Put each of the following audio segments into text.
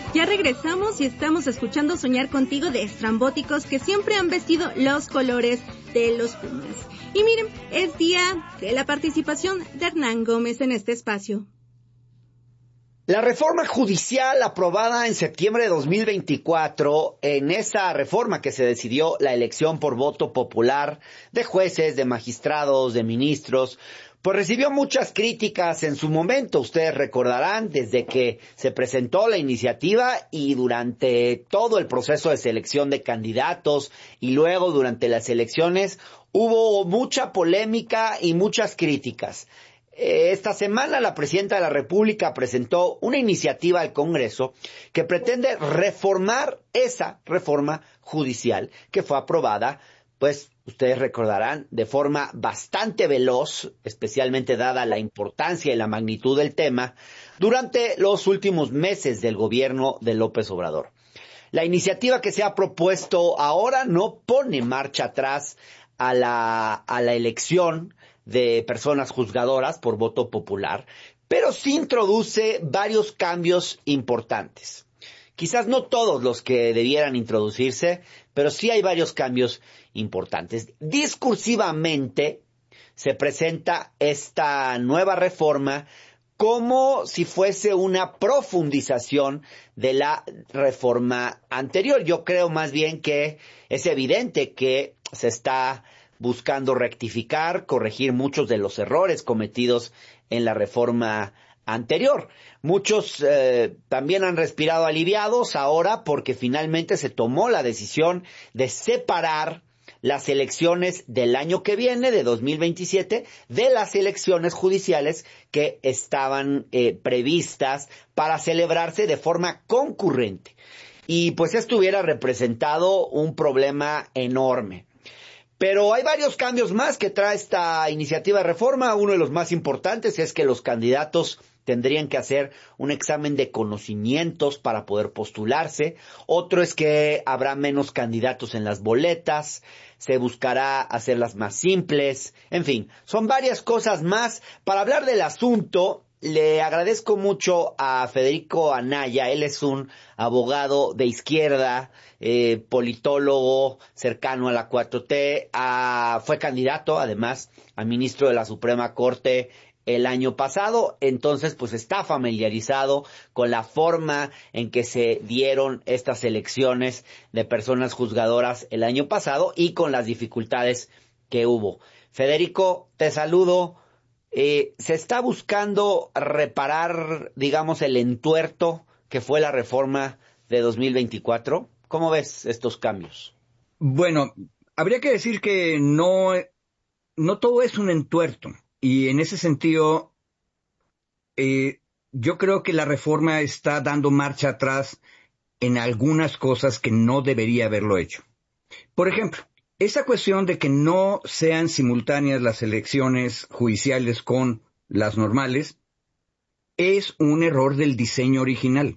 Ya regresamos y estamos escuchando Soñar Contigo de estrambóticos que siempre han vestido los colores de los Pumas. Y miren, es día de la participación de Hernán Gómez en este espacio. La reforma judicial aprobada en septiembre de 2024, en esa reforma que se decidió la elección por voto popular de jueces, de magistrados, de ministros, pues recibió muchas críticas en su momento. Ustedes recordarán desde que se presentó la iniciativa y durante todo el proceso de selección de candidatos y luego durante las elecciones hubo mucha polémica y muchas críticas. Esta semana la Presidenta de la República presentó una iniciativa al Congreso que pretende reformar esa reforma judicial que fue aprobada, pues ustedes recordarán, de forma bastante veloz, especialmente dada la importancia y la magnitud del tema, durante los últimos meses del gobierno de López Obrador. La iniciativa que se ha propuesto ahora no pone marcha atrás a la elección de personas juzgadoras por voto popular, pero sí introduce varios cambios importantes. Quizás no todos los que debieran introducirse, pero sí hay varios cambios importantes. Discursivamente se presenta esta nueva reforma como si fuese una profundización de la reforma anterior. Yo creo más bien que es evidente que se está buscando rectificar, corregir muchos de los errores cometidos en la reforma anterior. Muchos también han respirado aliviados ahora porque finalmente se tomó la decisión de separar las elecciones del año que viene, de 2027, de las elecciones judiciales que estaban previstas para celebrarse de forma concurrente. Y pues esto hubiera representado un problema enorme. Pero hay varios cambios más que trae esta iniciativa de reforma. Uno de los más importantes es que los candidatos tendrían que hacer un examen de conocimientos para poder postularse. Otro es que habrá menos candidatos en las boletas. Se buscará hacerlas más simples. En fin, son varias cosas más. Para hablar del asunto, le agradezco mucho a Federico Anaya. Él es un abogado de izquierda, politólogo cercano a la 4T, fue candidato además a ministro de la Suprema Corte el año pasado, entonces pues está familiarizado con la forma en que se dieron estas elecciones de personas juzgadoras el año pasado y con las dificultades que hubo. Federico, te saludo. ¿Se está buscando reparar, digamos, el entuerto que fue la reforma de 2024? ¿Cómo ves estos cambios? Bueno, habría que decir que no todo es un entuerto. Y en ese sentido, yo creo que la reforma está dando marcha atrás en algunas cosas que no debería haberlo hecho. Por ejemplo, esa cuestión de que no sean simultáneas las elecciones judiciales con las normales es un error del diseño original.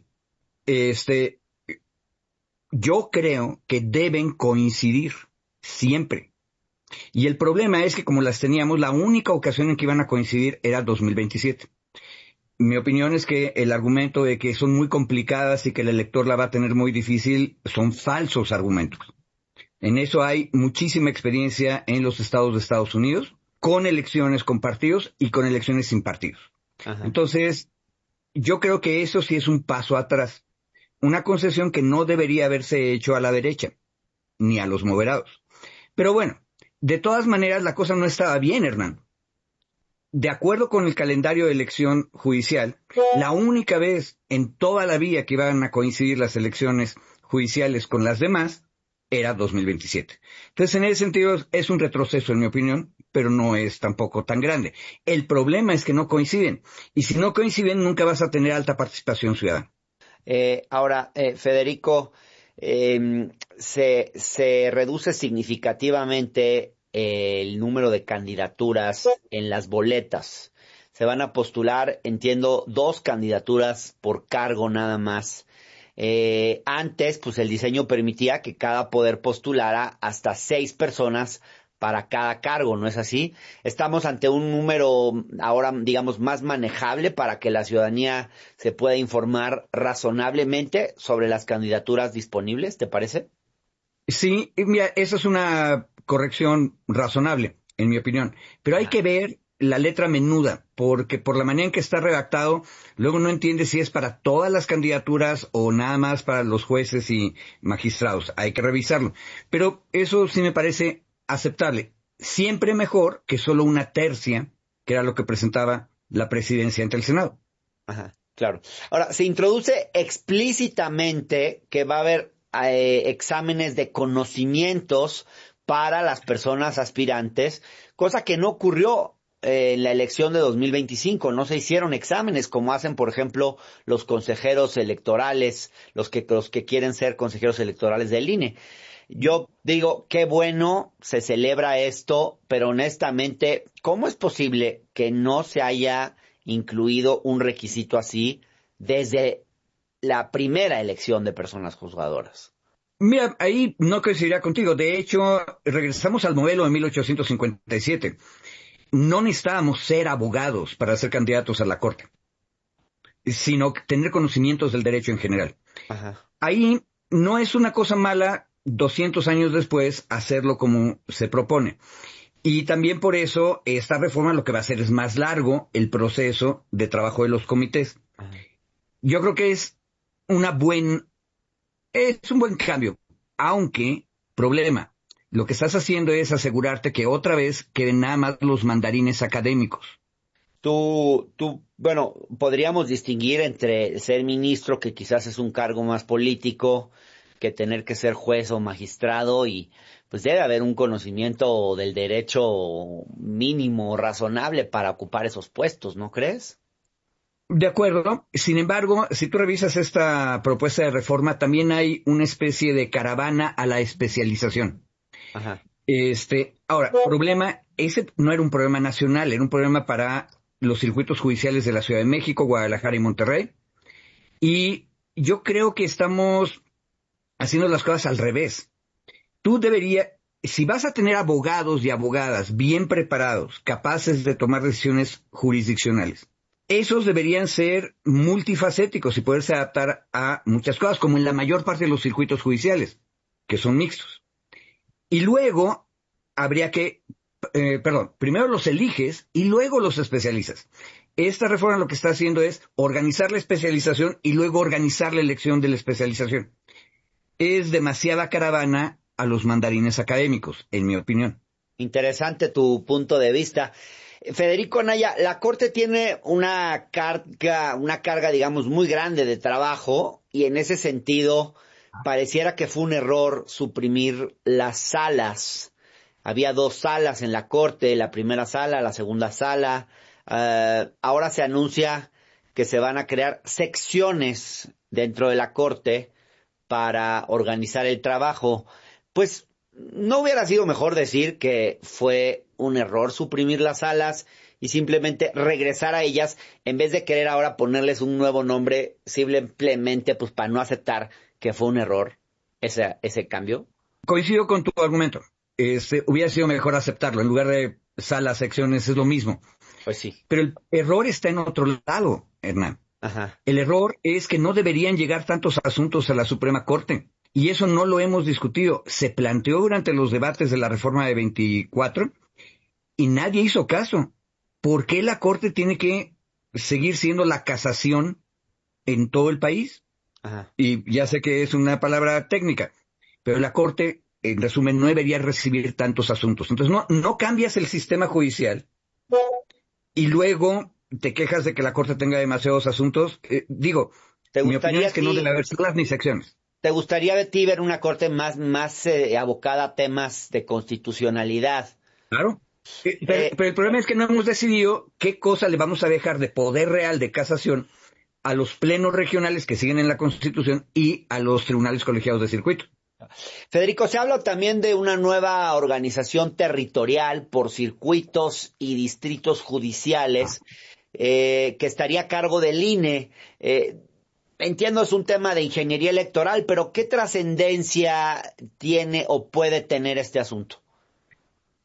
Yo creo que deben coincidir siempre. Y el problema es que como las teníamos, la única ocasión en que iban a coincidir era 2027. Mi opinión es que el argumento de que son muy complicadas y que el elector la va a tener muy difícil son falsos argumentos. En eso hay muchísima experiencia en los estados de Estados Unidos, con elecciones con partidos y con elecciones sin partidos. Ajá. Entonces, yo creo que eso sí es un paso atrás. Una concesión que no debería haberse hecho a la derecha, ni a los moderados. Pero bueno, de todas maneras la cosa no estaba bien, Hernán. De acuerdo con el calendario de elección judicial, la única vez en toda la vida que iban a coincidir las elecciones judiciales con las demás era 2027. Entonces, en ese sentido, es un retroceso, en mi opinión, pero no es tampoco tan grande. El problema es que no coinciden. Y si no coinciden, nunca vas a tener alta participación ciudadana. Ahora, Federico, se reduce significativamente el número de candidaturas en las boletas. Se van a postular, entiendo, 2 candidaturas por cargo nada más. Antes, pues el diseño permitía que cada poder postulara hasta 6 personas para cada cargo, ¿no es así? Estamos ante un número ahora, digamos, más manejable para que la ciudadanía se pueda informar razonablemente sobre las candidaturas disponibles, ¿te parece? Sí, mira, esa es una corrección razonable, en mi opinión. Pero hay que ver la letra menuda, porque por la manera en que está redactado, luego no entiende si es para todas las candidaturas o nada más para los jueces y magistrados. Hay que revisarlo. Pero eso sí me parece aceptable. Siempre mejor que solo una tercia, que era lo que presentaba la presidencia ante el Senado. Ajá, claro. Ahora, se introduce explícitamente que va a haber exámenes de conocimientos para las personas aspirantes, cosa que no ocurrió en la elección de 2025. No se hicieron exámenes como hacen, por ejemplo, los consejeros electorales, los que quieren ser consejeros electorales del INE. Yo digo, qué bueno, se celebra esto, pero honestamente, ¿cómo es posible que no se haya incluido un requisito así desde la primera elección de personas juzgadoras? Mira, ahí no coincidiría contigo. De hecho, regresamos al modelo de 1857. No necesitábamos ser abogados para ser candidatos a la Corte, sino tener conocimientos del derecho en general. Ajá. Ahí no es una cosa mala 200 años después hacerlo como se propone. Y también por eso esta reforma lo que va a hacer es más largo el proceso de trabajo de los comités. Ajá. Yo creo que es un buen cambio, aunque, problema, lo que estás haciendo es asegurarte que otra vez queden nada más los mandarines académicos. Bueno, podríamos distinguir entre ser ministro, que quizás es un cargo más político, que tener que ser juez o magistrado, y pues debe haber un conocimiento del derecho mínimo, razonable para ocupar esos puestos, ¿no crees? De acuerdo. Sin embargo, si tú revisas esta propuesta de reforma, también hay una especie de caravana a la especialización. Ajá. Ahora, ese no era un problema nacional, era un problema para los circuitos judiciales de la Ciudad de México, Guadalajara y Monterrey. Y yo creo que estamos haciendo las cosas al revés. Si vas a tener abogados y abogadas bien preparados, capaces de tomar decisiones jurisdiccionales, esos deberían ser multifacéticos y poderse adaptar a muchas cosas, como en la mayor parte de los circuitos judiciales, que son mixtos. Y luego habría que, primero los eliges y luego los especializas. Esta reforma lo que está haciendo es organizar la especialización y luego organizar la elección de la especialización. Es demasiada caravana a los mandarines académicos, en mi opinión. Interesante tu punto de vista. Federico Anaya, la Corte tiene una carga, digamos, muy grande de trabajo, y en ese sentido pareciera que fue un error suprimir las salas. Había 2 salas en la Corte, la primera sala, la segunda sala. Ahora se anuncia que se van a crear secciones dentro de la Corte para organizar el trabajo. Pues, ¿no hubiera sido mejor decir que fue un error suprimir las salas y simplemente regresar a ellas, en vez de querer ahora ponerles un nuevo nombre, simplemente pues para no aceptar que fue un error ese cambio? Coincido con tu argumento. Hubiera sido mejor aceptarlo. En lugar de salas, secciones, es lo mismo. Pues sí. Pero el error está en otro lado, Hernán. Ajá. El error es que no deberían llegar tantos asuntos a la Suprema Corte. Y eso no lo hemos discutido. Se planteó durante los debates de la reforma de 24 y nadie hizo caso. ¿Por qué la Corte tiene que seguir siendo la casación en todo el país? Ajá. Y ya sé que es una palabra técnica, pero la Corte, en resumen, no debería recibir tantos asuntos. Entonces no cambias el sistema judicial y luego te quejas de que la Corte tenga demasiados asuntos. Mi opinión es que no debe haber salas ni secciones. ¿Te gustaría de ti ver una Corte más abocada a temas de constitucionalidad? Claro. Pero el problema es que no hemos decidido qué cosa le vamos a dejar de poder real de casación a los plenos regionales que siguen en la Constitución y a los tribunales colegiados de circuito. Federico, se habla también de una nueva organización territorial por circuitos y distritos judiciales que estaría a cargo del INE. Entiendo, es un tema de ingeniería electoral, pero ¿qué trascendencia tiene o puede tener este asunto?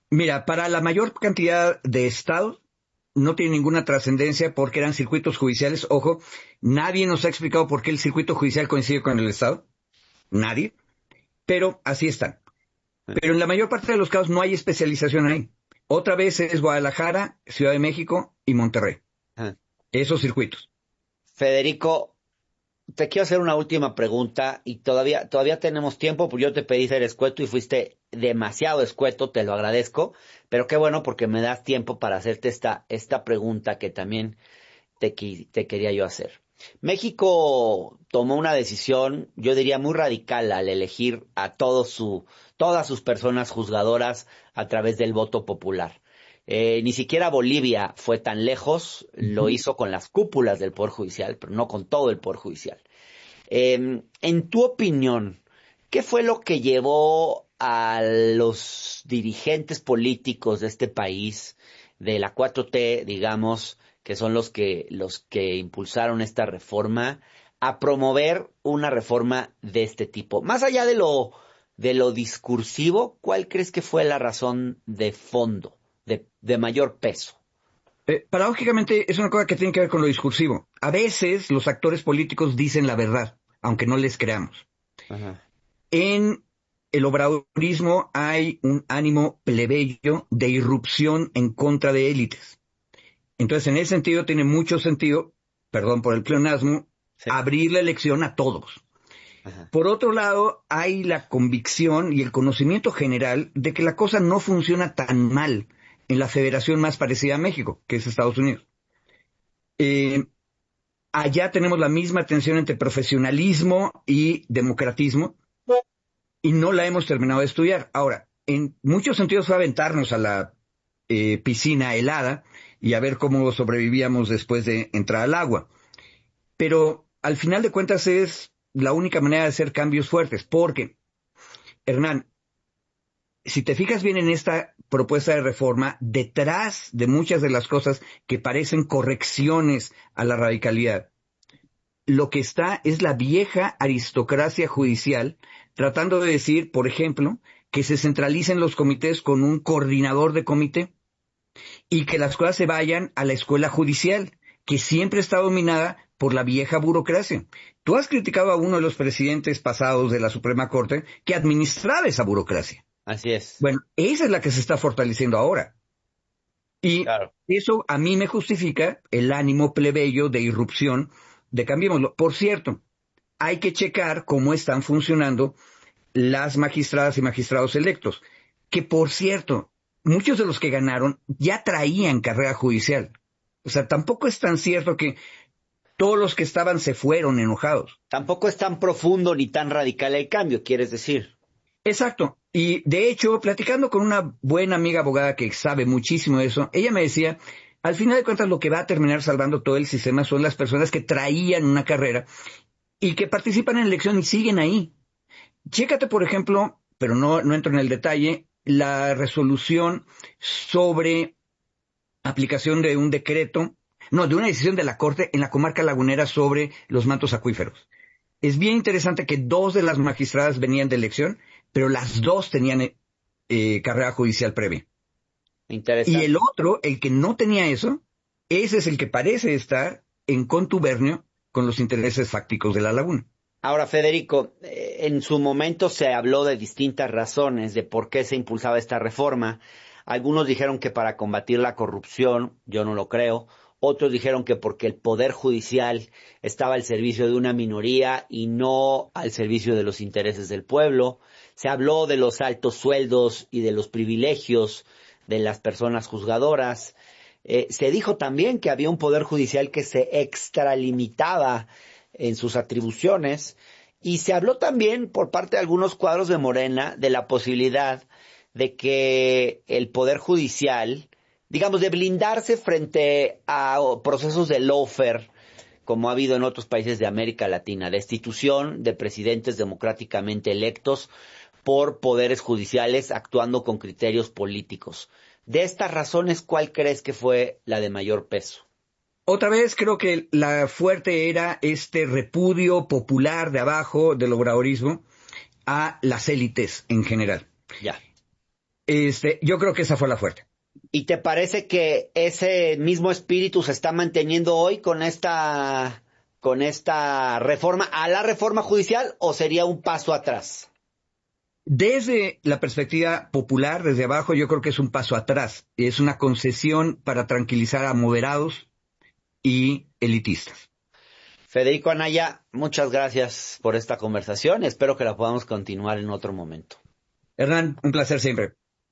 Mira, para la mayor cantidad de estados no tiene ninguna trascendencia porque eran circuitos judiciales. Ojo, nadie nos ha explicado por qué el circuito judicial coincide con el estado. Nadie. Pero así están. Pero en la mayor parte de los casos no hay especialización ahí. Otra vez es Guadalajara, Ciudad de México y Monterrey. Ajá. Esos circuitos. Federico, te quiero hacer una última pregunta y todavía tenemos tiempo, porque yo te pedí ser escueto y fuiste demasiado escueto, te lo agradezco, pero qué bueno porque me das tiempo para hacerte esta pregunta que también te quería yo hacer. México tomó una decisión, yo diría muy radical, al elegir a todas sus personas juzgadoras a través del voto popular. Ni siquiera Bolivia fue tan lejos, lo hizo con las cúpulas del Poder Judicial, pero no con todo el Poder Judicial. En tu opinión, ¿qué fue lo que llevó a los dirigentes políticos de este país, de la 4T, digamos, que son los que impulsaron esta reforma, a promover una reforma de este tipo? Más allá de lo discursivo, ¿cuál crees que fue la razón de fondo, de mayor peso? Paradójicamente es una cosa que tiene que ver con lo discursivo. A veces los actores políticos dicen la verdad, aunque no les creamos. Ajá. En el obradorismo hay un ánimo plebeyo de irrupción en contra de élites. Entonces, en ese sentido, tiene mucho sentido, perdón por el pleonasmo, Sí. abrir la elección a todos. Ajá. Por otro lado, hay la convicción y el conocimiento general de que la cosa no funciona tan mal en la federación más parecida a México, que es Estados Unidos. Allá tenemos la misma tensión entre profesionalismo y democratismo, y no la hemos terminado de estudiar. Ahora, en muchos sentidos fue aventarnos a la piscina helada y a ver cómo sobrevivíamos después de entrar al agua. Pero al final de cuentas es la única manera de hacer cambios fuertes, porque, Hernán, si te fijas bien en esta propuesta de reforma, detrás de muchas de las cosas que parecen correcciones a la radicalidad, lo que está es la vieja aristocracia judicial tratando de decir, por ejemplo, que se centralicen los comités con un coordinador de comité y que las cosas se vayan a la escuela judicial, que siempre está dominada por la vieja burocracia. Tú has criticado a uno de los presidentes pasados de la Suprema Corte que administraba esa burocracia. Así es. Bueno, esa es la que se está fortaleciendo ahora. Y Claro. eso a mí me justifica el ánimo plebeyo de irrupción de cambiémoslo. Por cierto, hay que checar cómo están funcionando las magistradas y magistrados electos, que por cierto, muchos de los que ganaron ya traían carrera judicial. O sea, tampoco es tan cierto que todos los que estaban se fueron enojados. Tampoco es tan profundo ni tan radical el cambio, quieres decir. Exacto. Y de hecho, platicando con una buena amiga abogada que sabe muchísimo de eso, ella me decía, al final de cuentas lo que va a terminar salvando todo el sistema son las personas que traían una carrera y que participan en la elección y siguen ahí. Chécate, por ejemplo, pero no entro en el detalle, la resolución sobre aplicación de un decreto, de una decisión de la Corte en la comarca lagunera sobre los mantos acuíferos. Es bien interesante que 2 de las magistradas venían de elección, pero las 2 tenían carrera judicial previa. Interesante. Y el otro, el que no tenía eso, ese es el que parece estar en contubernio con los intereses fácticos de la laguna. Ahora, Federico, en su momento se habló de distintas razones de por qué se impulsaba esta reforma. Algunos dijeron que para combatir la corrupción, yo no lo creo. Otros dijeron que porque el Poder Judicial estaba al servicio de una minoría y no al servicio de los intereses del pueblo. Se habló de los altos sueldos y de los privilegios de las personas juzgadoras. Se dijo también que había un Poder Judicial que se extralimitaba en sus atribuciones, y se habló también por parte de algunos cuadros de Morena de la posibilidad de que el Poder Judicial, digamos, de blindarse frente a procesos de lawfare, como ha habido en otros países de América Latina, destitución de presidentes democráticamente electos por poderes judiciales actuando con criterios políticos. De estas razones, ¿cuál crees que fue la de mayor peso? Otra vez creo que la fuerte era este repudio popular de abajo del obradorismo a las élites en general. Ya. Yo creo que esa fue la fuerte. ¿Y te parece que ese mismo espíritu se está manteniendo hoy con esta reforma a la reforma judicial, o sería un paso atrás? Desde la perspectiva popular, desde abajo, yo creo que es un paso atrás. Es una concesión para tranquilizar a moderados y elitistas. Federico Anaya, muchas gracias por esta conversación. Espero que la podamos continuar en otro momento. Hernán, un placer siempre.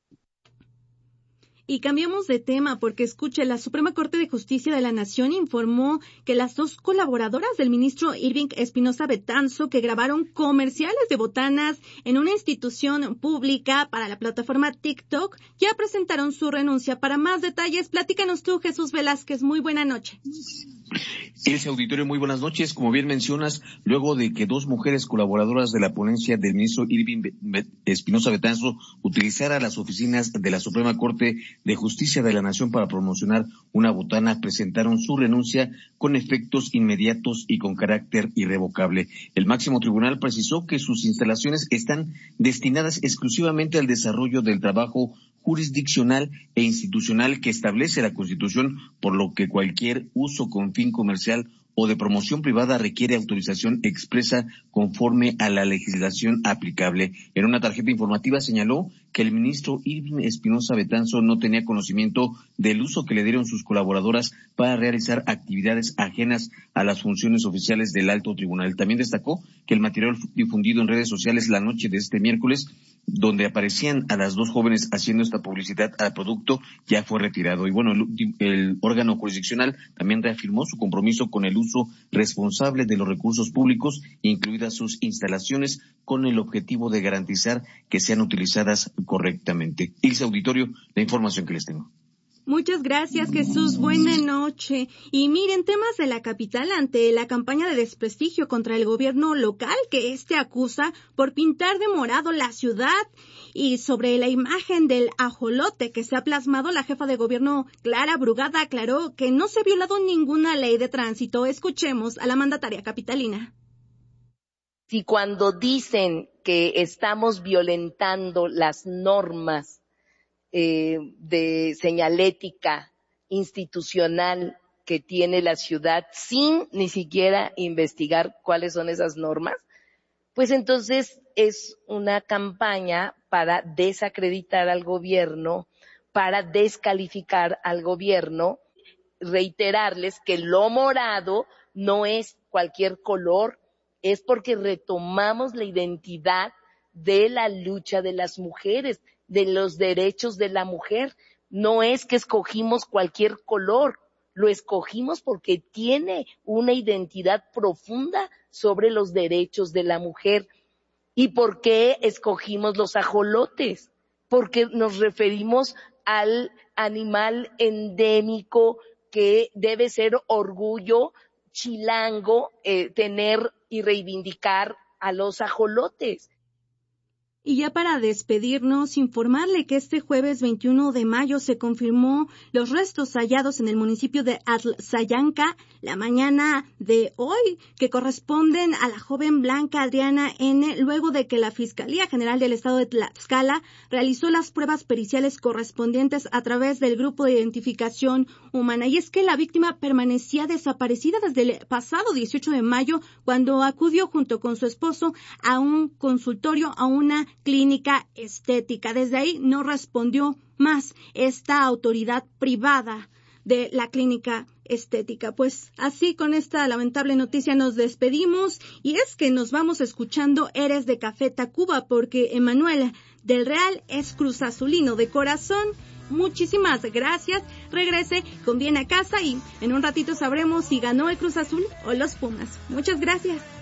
Y cambiamos de tema porque, escuche, la Suprema Corte de Justicia de la Nación informó que las 2 colaboradoras del ministro Irving Espinosa Betanzo, que grabaron comerciales de botanas en una institución pública para la plataforma TikTok, ya presentaron su renuncia. Para más detalles, platícanos tú, Jesús Velázquez. Muy buena noche. Ese auditorio, muy buenas noches. Como bien mencionas, luego de que 2 mujeres colaboradoras de la ponencia del ministro Irving Espinosa Betanzo utilizara las oficinas de la Suprema Corte de Justicia de la Nación para promocionar una botana, presentaron su renuncia con efectos inmediatos y con carácter irrevocable. El máximo tribunal precisó que sus instalaciones están destinadas exclusivamente al desarrollo del trabajo jurisdiccional e institucional que establece la Constitución, por lo que cualquier uso con fin comercial o de promoción privada requiere autorización expresa conforme a la legislación aplicable. En una tarjeta informativa señaló que el ministro Irving Espinosa Betanzo no tenía conocimiento del uso que le dieron sus colaboradoras para realizar actividades ajenas a las funciones oficiales del alto tribunal. También destacó que el material difundido en redes sociales la noche de este miércoles, donde aparecían a las 2 jóvenes haciendo esta publicidad al producto, ya fue retirado. Y bueno, el órgano jurisdiccional también reafirmó su compromiso con el uso responsable de los recursos públicos, incluidas sus instalaciones, con el objetivo de garantizar que sean utilizadas correctamente. Ilse Auditorio, la información que les tengo. Muchas gracias, Jesús. Buena noche. Y miren, temas de la capital ante la campaña de desprestigio contra el gobierno local que acusa por pintar de morado la ciudad, y sobre la imagen del ajolote que se ha plasmado, la jefa de gobierno Clara Brugada aclaró que no se ha violado ninguna ley de tránsito. Escuchemos a la mandataria capitalina. Si cuando dicen que estamos violentando las normas de señalética institucional que tiene la ciudad sin ni siquiera investigar cuáles son esas normas, pues entonces es una campaña para desacreditar al gobierno, para descalificar al gobierno. Reiterarles que lo morado no es cualquier color, es porque retomamos la identidad de la lucha de las mujeres, de los derechos de la mujer. No es que escogimos cualquier color, lo escogimos porque tiene una identidad profunda sobre los derechos de la mujer. ¿Y por qué escogimos los ajolotes? Porque nos referimos al animal endémico que debe ser orgullo chilango, tener y reivindicar a los ajolotes. Y ya para despedirnos, informarle que este jueves 21 de mayo se confirmó los restos hallados en el municipio de Atlazayanca la mañana de hoy, que corresponden a la joven Blanca Adriana N., luego de que la Fiscalía General del Estado de Tlaxcala realizó las pruebas periciales correspondientes a través del Grupo de Identificación Humana. Y es que la víctima permanecía desaparecida desde el pasado 18 de mayo, cuando acudió junto con su esposo a un consultorio, a una clínica estética. Desde ahí no respondió más esta autoridad privada de la clínica estética. Pues así, con esta lamentable noticia nos despedimos, y es que nos vamos escuchando Eres de Café Tacuba, porque Emanuel del Real es cruzazulino de corazón. Muchísimas gracias. Regrese con bien a casa y en un ratito sabremos si ganó el Cruz Azul o los Pumas. Muchas gracias.